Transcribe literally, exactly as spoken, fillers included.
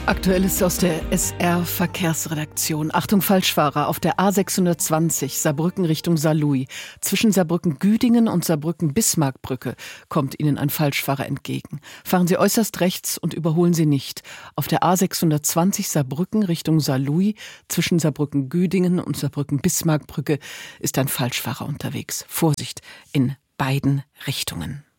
Aktuelles aus der S R-Verkehrsredaktion. Achtung, Falschfahrer auf der A sechshundertzwanzig Saarbrücken Richtung Saarlouis. Zwischen Saarbrücken-Güdingen und Saarbrücken-Bismarckbrücke kommt Ihnen ein Falschfahrer entgegen. Fahren Sie äußerst rechts und überholen Sie nicht. Auf der A sechshundertzwanzig Saarbrücken Richtung Saarlouis zwischen Saarbrücken-Güdingen und Saarbrücken-Bismarckbrücke ist ein Falschfahrer unterwegs. Vorsicht in beiden Richtungen.